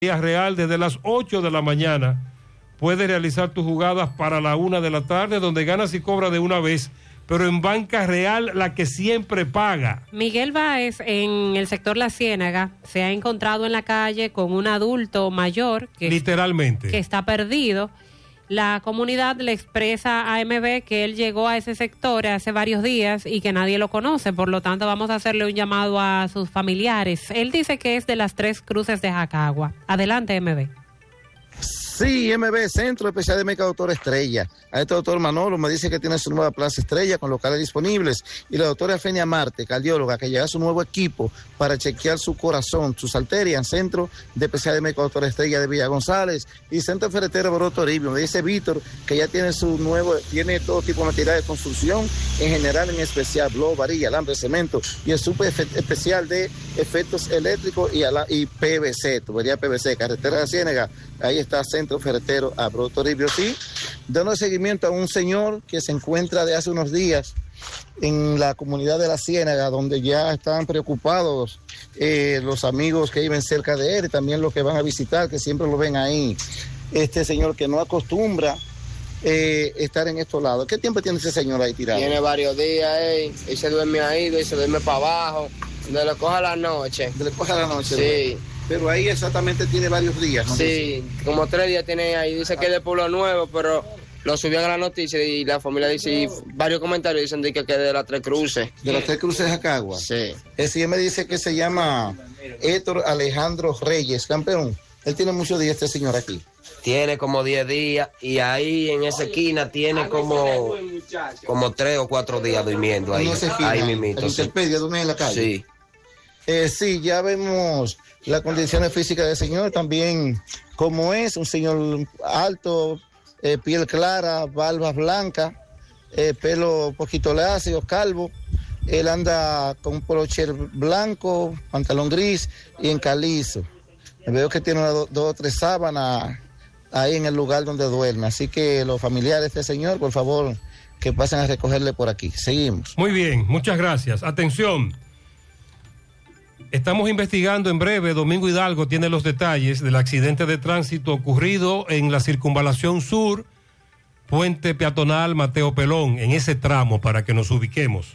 Real desde las 8 de la mañana. Puedes realizar tus jugadas para la 1 de la tarde, donde ganas y cobras de una vez, pero en Banca Real, la que siempre paga. Miguel Báez, en el sector La Ciénaga, se ha encontrado en la calle con un adulto mayor literalmente que está perdido. La comunidad le expresa a MB que él llegó a ese sector hace varios días y que nadie lo conoce, por lo tanto vamos a hacerle un llamado a sus familiares. Él dice que es de las Tres Cruces de Jacagua. Adelante, MB. Sí, MB, Centro Especial de Médica Doctor Estrella. A este doctor Manolo me dice que tiene su nueva plaza Estrella con locales disponibles. Y la doctora Fenia Marte, cardióloga, que lleva su nuevo equipo para chequear su corazón, sus arterias. Centro de Especial de Médica Doctor Estrella de Villa González. Y Centro Ferretero Boro Toribio. Me dice Víctor que ya tiene tiene todo tipo de material de construcción, en general, en especial, blog, varilla, alambre, cemento. Y el súper especial de efectos eléctricos y PVC, tubería PVC, carretera de la Ciénaga. Ahí está Centro Ferretero a Bro Toribio. Sí, dando seguimiento a un señor que se encuentra de hace unos días en la comunidad de la Ciénaga, donde ya están preocupados los amigos que viven cerca de él y también los que van a visitar, que siempre lo ven ahí. Este señor que no acostumbra estar en estos lados. ¿Qué tiempo tiene ese señor ahí tirado? Tiene varios días, y se duerme ahí, y se duerme para abajo, donde lo coja la noche. ¿Le coja la noche? Sí. ¿No? Pero ahí exactamente tiene varios días, ¿no? Sí, como 3 días tiene ahí. Dice que es de Pueblo Nuevo, pero lo subían a la noticia y la familia dice, y varios comentarios dicen que es de las Tres Cruces. ¿De las Tres Cruces de Jacagua? Sí. Ese me dice que se llama Héctor Alejandro Reyes, campeón. Él tiene muchos días, este señor aquí. Tiene como 10 días y ahí en esa esquina tiene como 3 o 4 días durmiendo ahí. Ahí mismito. En Interpedia, ¿dónde en la calle? Sí. Sí, ya vemos las condiciones físicas del señor, también como es, un señor alto, piel clara, barbas blancas, pelo poquito lacio, calvo. Él anda con un polocher blanco, pantalón gris y en calizo. Veo que tiene 2 o 3 sábanas ahí en el lugar donde duerme. Así que los familiares de este señor, por favor, que pasen a recogerle por aquí. Seguimos. Muy bien, muchas gracias. Atención. Estamos investigando en breve. Domingo Hidalgo tiene los detalles del accidente de tránsito ocurrido en la Circunvalación Sur, Puente Peatonal Mateo Pelón, en ese tramo, para que nos ubiquemos.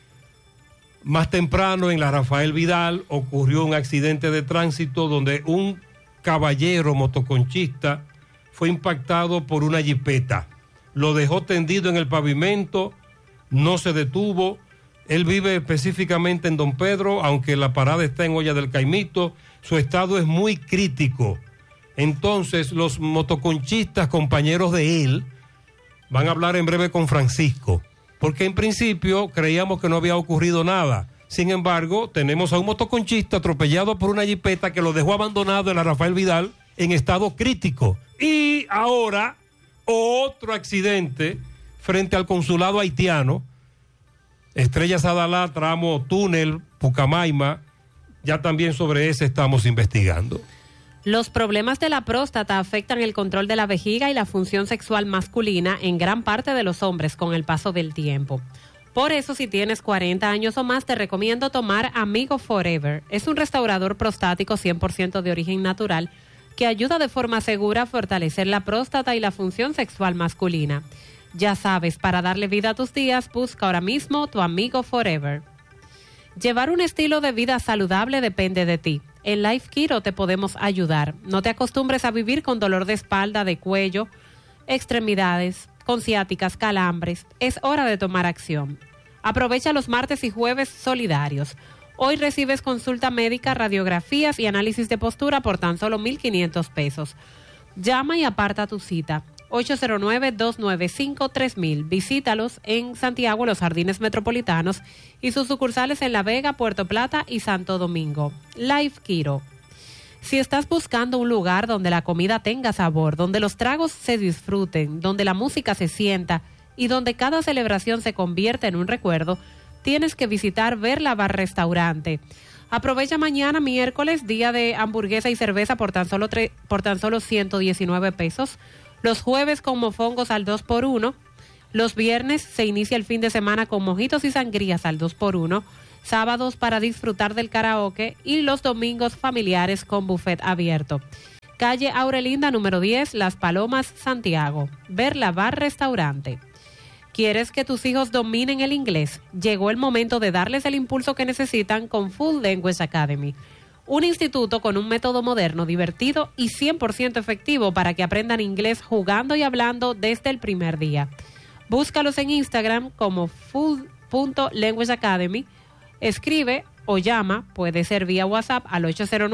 Más temprano, en la Rafael Vidal, ocurrió un accidente de tránsito donde un caballero motoconchista fue impactado por una jipeta. Lo dejó tendido en el pavimento, no se detuvo. Él vive específicamente en Don Pedro, aunque la parada está en Olla del Caimito. Su estado es muy crítico. Entonces, los motoconchistas, compañeros de él, van a hablar en breve con Francisco, porque en principio creíamos que no había ocurrido nada. Sin embargo, tenemos a un motoconchista atropellado por una jipeta que lo dejó abandonado en la Rafael Vidal en estado crítico. Y ahora, otro accidente frente al consulado haitiano, Estrella Sadalá, tramo túnel, Pucamaima. Ya también sobre ese estamos investigando. Los problemas de la próstata afectan el control de la vejiga y la función sexual masculina en gran parte de los hombres con el paso del tiempo. Por eso, si tienes 40 años o más, te recomiendo tomar Amigo Forever. Es un restaurador prostático 100% de origen natural que ayuda de forma segura a fortalecer la próstata y la función sexual masculina. Ya sabes, para darle vida a tus días, busca ahora mismo tu Amigo Forever. Llevar un estilo de vida saludable depende de ti. En Life Keto te podemos ayudar. No te acostumbres a vivir con dolor de espalda, de cuello, extremidades, con ciáticas, calambres. Es hora de tomar acción. Aprovecha los martes y jueves solidarios. Hoy recibes consulta médica, radiografías y análisis de postura por tan solo $1,500. Llama y aparta tu cita. 809-295-3000. Visítalos en Santiago, Los Jardines Metropolitanos y sus sucursales en La Vega, Puerto Plata y Santo Domingo. Life Keto. Si estás buscando un lugar donde la comida tenga sabor, donde los tragos se disfruten, donde la música se sienta y donde cada celebración se convierte en un recuerdo, tienes que visitar Verla Bar Restaurante. Aprovecha mañana, miércoles, día de hamburguesa y cerveza por tan solo $119. Los jueves con mofongos al 2x1. Los viernes se inicia el fin de semana con mojitos y sangrías al 2x1. Sábados para disfrutar del karaoke y los domingos familiares con buffet abierto. calle Aurelinda número 10, Las Palomas, Santiago. Verla Bar Restaurante. ¿Quieres que tus hijos dominen el inglés? Llegó el momento de darles el impulso que necesitan con Full Language Academy. Un instituto con un método moderno, divertido y 100% efectivo para que aprendan inglés jugando y hablando desde el primer día. Búscalos en Instagram como full.language academy. Escribe o llama, puede ser vía WhatsApp al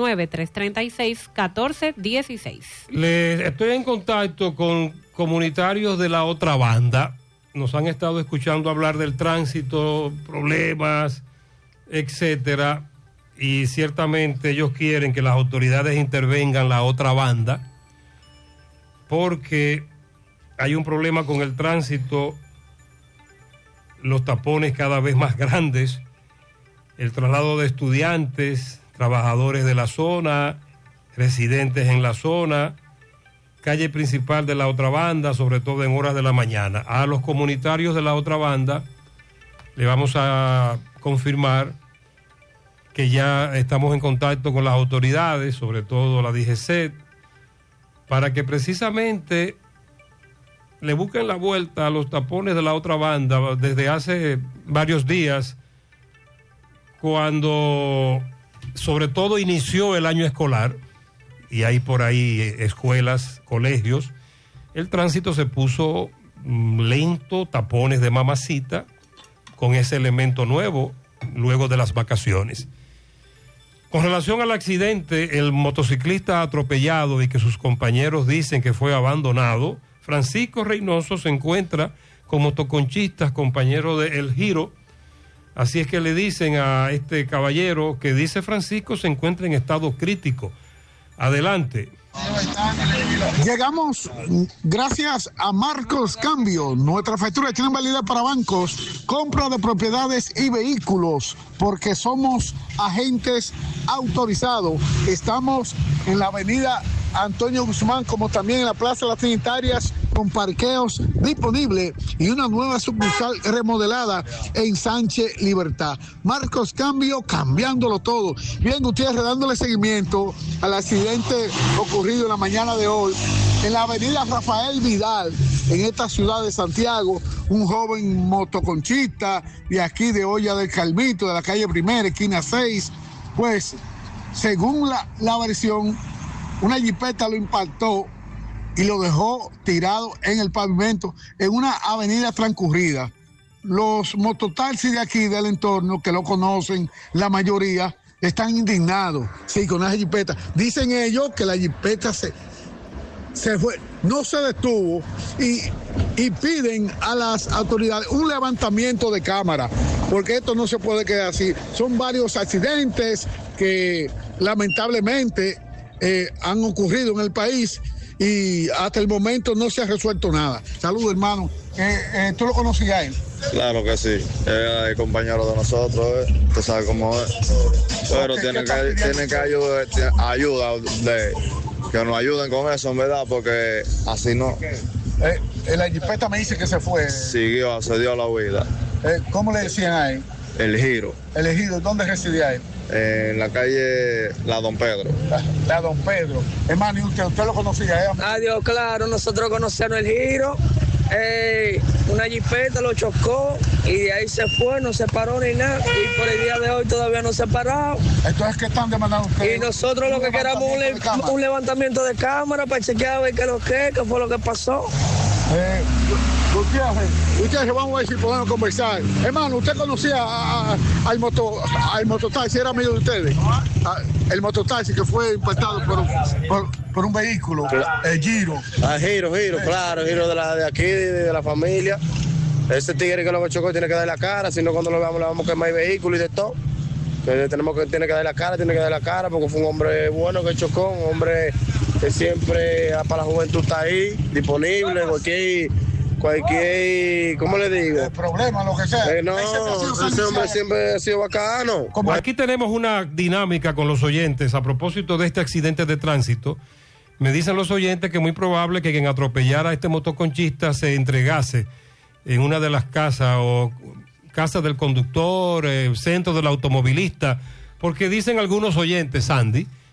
809-336-1416. Estoy en contacto con comunitarios de la otra banda. Nos han estado escuchando hablar del tránsito, problemas, etcétera. Y ciertamente ellos quieren que las autoridades intervengan la otra banda porque hay un problema con el tránsito, los tapones cada vez más grandes, el traslado de estudiantes, trabajadores de la zona, residentes en la zona, calle principal de la otra banda, sobre todo en horas de la mañana. A los comunitarios de la otra banda le vamos a confirmar que ya estamos en contacto con las autoridades, sobre todo la DGCET, para que precisamente le busquen la vuelta a los tapones de la otra banda desde hace varios días, cuando sobre todo inició el año escolar, y hay por ahí escuelas, colegios, el tránsito se puso lento, tapones de mamacita, con ese elemento nuevo, luego de las vacaciones. Con relación al accidente, el motociclista atropellado y que sus compañeros dicen que fue abandonado, Francisco Reynoso se encuentra con motoconchistas, compañero de El Giro. Así es que le dicen a este caballero que dice Francisco se encuentra en estado crítico. Adelante. Llegamos gracias a Marcos Cambio. Nuestra factura tiene validez para bancos, compra de propiedades y vehículos, porque somos agentes autorizados. Estamos en la avenida Antonio Guzmán, como también en la Plaza de las Trinitarias, con parqueos disponibles y una nueva sucursal remodelada en Sánchez Libertad. Marcos Cambio, cambiándolo todo. Bien, Gutiérrez, dándole seguimiento al accidente ocurrido en la mañana de hoy en la avenida Rafael Vidal, en esta ciudad de Santiago. Un joven motoconchista de aquí de Olla del Calmito, de la calle Primera, esquina 6, pues según la versión, una jipeta lo impactó y lo dejó tirado en el pavimento en una avenida transcurrida. Los mototaxis de aquí del entorno, que lo conocen, la mayoría, están indignados, sí, con esa jipeta. Dicen ellos que la jipeta se fue, no se detuvo, y piden a las autoridades un levantamiento de cámara, porque esto no se puede quedar así. Son varios accidentes que lamentablemente han ocurrido en el país y hasta el momento no se ha resuelto nada. Saludos, hermano. ¿Tú lo conocías a él? Claro que sí, es compañero de nosotros, tú sabes cómo es. Pero tiene que ayuda de que nos ayuden con eso, en verdad, porque así no. La jipeta me dice que se fue. Se dio la huida. ¿Cómo le decían a él? El Giro. El Giro, ¿dónde residía él? En la calle La Don Pedro. La Don Pedro. Hermano, ¿y usted lo conocía? Adiós, claro, nosotros conocemos El Giro. Una jipeta lo chocó y de ahí se fue, no se paró ni nada, y por el día de hoy todavía no se ha parado. Entonces, ¿qué están demandando ustedes? Y nosotros lo que queramos es un levantamiento de cámara para chequear a ver qué fue lo que pasó. Gutiérrez, vamos a ver si podemos conversar. Hermano, ¿usted conocía al mototaxi? ¿Era amigo de ustedes? El mototaxi que fue impactado por un vehículo, el Giro. Giro, claro, Giro de aquí, de la familia. Ese tigre que lo chocó tiene que dar la cara, si no cuando lo veamos le vamos a quemar el vehículo y de todo. Tiene que dar la cara, porque fue un hombre bueno que chocó, un hombre que siempre para la juventud está ahí, disponible, cualquier, ¿cómo le digo? El problema, lo que sea. Ese hombre siempre ha sido bacano. Aquí tenemos una dinámica con los oyentes a propósito de este accidente de tránsito. Me dicen los oyentes que es muy probable que quien atropellara a este motoconchista se entregase en una de las casas o casa del conductor, centro del automovilista, porque dicen algunos oyentes, Sandy,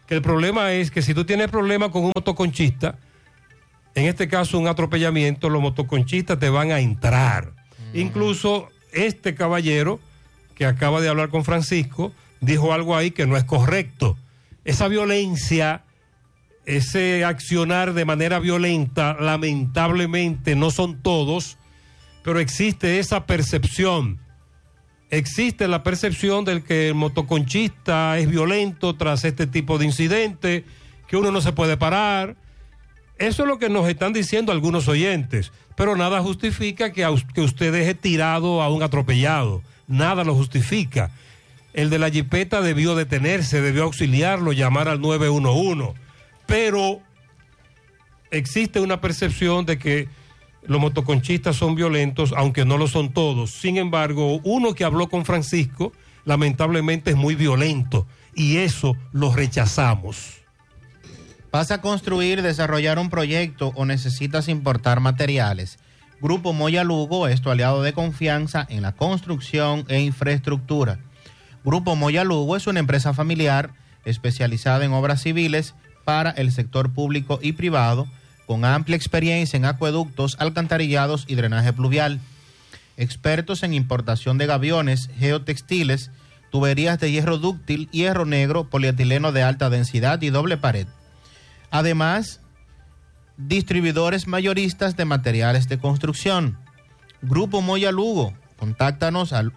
que el problema es que si tú tienes problemas con un motoconchista, en este caso un atropellamiento, los motoconchistas te van a entrar. Incluso este caballero que acaba de hablar con Francisco dijo algo ahí que no es correcto. Esa violencia, ese accionar de manera violenta, lamentablemente no son todos, pero existe esa percepción. Existe la percepción del que el motoconchista es violento tras este tipo de incidente, que uno no se puede parar. Eso es lo que nos están diciendo algunos oyentes, pero nada justifica que usted deje tirado a un atropellado. Nada lo justifica. El de la jipeta debió detenerse, debió auxiliarlo, llamar al 911. Pero existe una percepción de que los motoconchistas son violentos, aunque no lo son todos. Sin embargo, uno que habló con Francisco, lamentablemente es muy violento, y eso lo rechazamos. ¿Vas a construir, desarrollar un proyecto o necesitas importar materiales? Grupo Moya Lugo es tu aliado de confianza en la construcción e infraestructura. Grupo Moya Lugo es una empresa familiar especializada en obras civiles para el sector público y privado, con amplia experiencia en acueductos, alcantarillados y drenaje pluvial. Expertos en importación de gaviones, geotextiles, tuberías de hierro dúctil, hierro negro, polietileno de alta densidad y doble pared. Además, distribuidores mayoristas de materiales de construcción. Grupo Moya Lugo, contáctanos al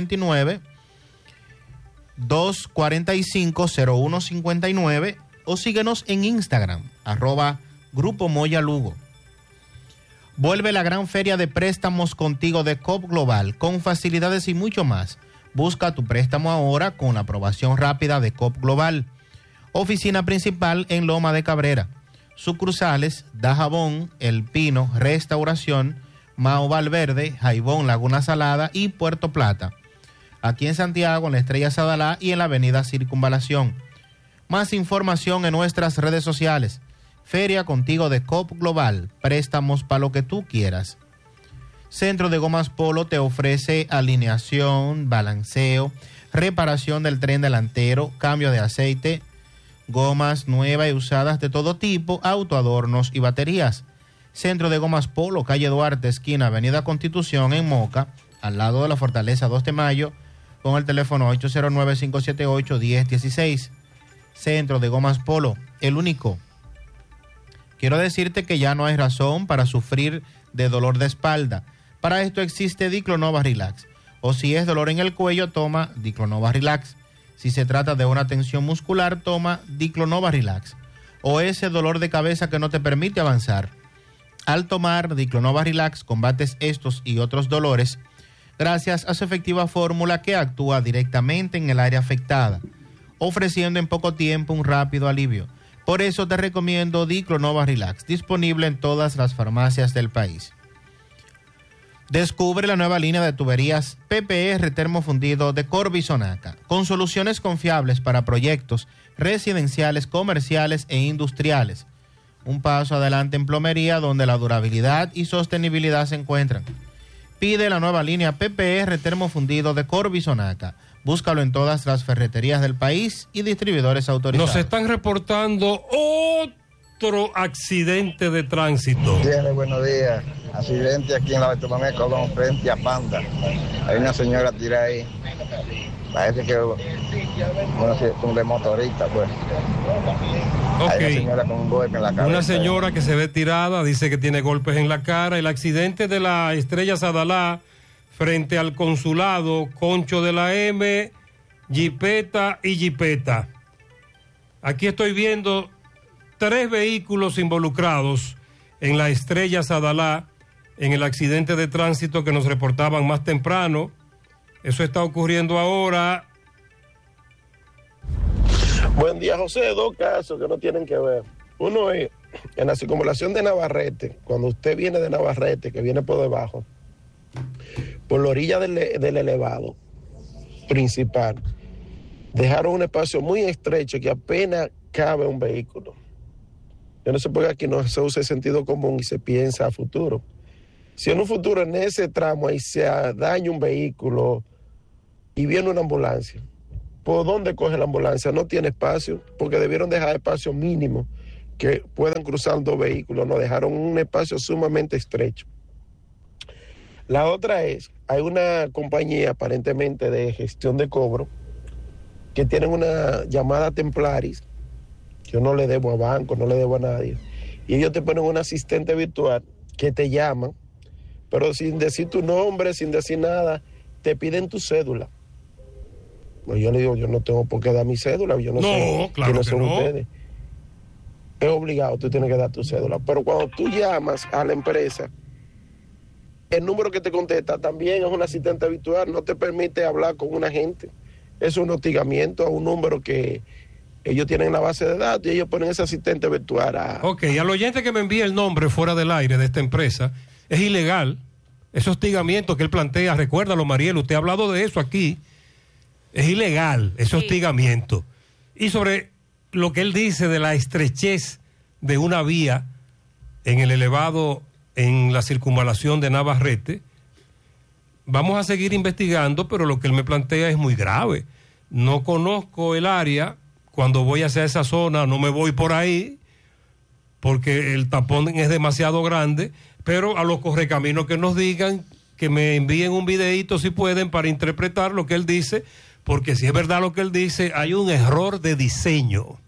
829-245-0159 o síguenos en Instagram, @Grupo Moya Lugo. Vuelve la gran feria de préstamos contigo de Coop Global, con facilidades y mucho más. Busca tu préstamo ahora con la aprobación rápida de Coop Global. Oficina principal en Loma de Cabrera. Sucursales Dajabón, El Pino, Restauración, Mao Valverde, Jaibón, Laguna Salada y Puerto Plata. Aquí en Santiago, en la Estrella Sadalá y en la avenida Circunvalación. Más información en nuestras redes sociales. Feria contigo de Coop Global, préstamos para lo que tú quieras. Centro de Gomas Polo te ofrece alineación, balanceo, reparación del tren delantero, cambio de aceite, gomas nuevas y usadas de todo tipo, autoadornos y baterías. Centro de Gomas Polo, calle Duarte, esquina Avenida Constitución en Moca, al lado de la Fortaleza 2 de Mayo, con el teléfono 809-578-1016. Centro de Gomas Polo, el único. Quiero decirte que ya no hay razón para sufrir de dolor de espalda. Para esto existe Diclonova Relax. O si es dolor en el cuello, toma Diclonova Relax. Si se trata de una tensión muscular, toma Diclonova Relax. O ese dolor de cabeza que no te permite avanzar. Al tomar Diclonova Relax, combates estos y otros dolores gracias a su efectiva fórmula que actúa directamente en el área afectada, ofreciendo en poco tiempo un rápido alivio. Por eso te recomiendo Diclonova Relax, disponible en todas las farmacias del país. Descubre la nueva línea de tuberías PPR termofundido de Corby Sonaca, con soluciones confiables para proyectos residenciales, comerciales e industriales. Un paso adelante en plomería, donde la durabilidad y sostenibilidad se encuentran. Pide la nueva línea PPR termofundido de Corby Sonaca. Búscalo en todas las ferreterías del país y distribuidores autorizados. Nos están reportando otro accidente de tránsito. Buenos días. Accidente aquí en la Bartolomé Colón, frente a Panda. Hay una señora tirada ahí. Parece que un de motorista, pues. Okay. Hay una señora con un golpe en la cabeza. Una señora que se ve tirada, dice que tiene golpes en la cara. El accidente de la Estrella Sadalá frente al consulado, Concho de la M, Jipeta y Jipeta. Aquí estoy viendo 3 vehículos involucrados en la Estrella Sadalá, en el accidente de tránsito que nos reportaban más temprano. Eso está ocurriendo ahora. Buen día, José. 2 casos que no tienen que ver. Uno es en la circunvalación de Navarrete, cuando usted viene de Navarrete, que viene por debajo, por la orilla del elevado principal, dejaron un espacio muy estrecho que apenas cabe un vehículo. Yo no sé por qué aquí no se usa el sentido común y se piensa a futuro. Si en un futuro en ese tramo ahí se daña un vehículo y viene una ambulancia, ¿por dónde coge la ambulancia? No tiene espacio, porque debieron dejar espacio mínimo que puedan cruzar 2 vehículos, no dejaron un espacio sumamente estrecho. La otra es, hay una compañía aparentemente de gestión de cobro que tienen una llamada Templaris. Yo no le debo a banco, no le debo a nadie. Y ellos te ponen un asistente virtual que te llama, pero sin decir tu nombre, sin decir nada, te piden tu cédula. Pues yo le digo, yo no tengo por qué dar mi cédula, yo no sé claro quiénes son no. ustedes. Es obligado, tú tienes que dar tu cédula. Pero cuando tú llamas a la empresa, el número que te contesta también es un asistente virtual, no te permite hablar con un agente. Es un hostigamiento a un número que ellos tienen en la base de datos y ellos ponen ese asistente virtual Ok, al oyente que me envíe el nombre fuera del aire de esta empresa, es ilegal. Ese hostigamiento que él plantea, recuérdalo, Mariel, usted ha hablado de eso aquí. Es ilegal ese hostigamiento. Y sobre lo que él dice de la estrechez de una vía en el elevado, en la circunvalación de Navarrete, vamos a seguir investigando, pero lo que él me plantea es muy grave. No conozco el área, cuando voy hacia esa zona no me voy por ahí, porque el tapón es demasiado grande, pero a los correcaminos que nos digan, que me envíen un videíto si pueden para interpretar lo que él dice, porque si es verdad lo que él dice, hay un error de diseño.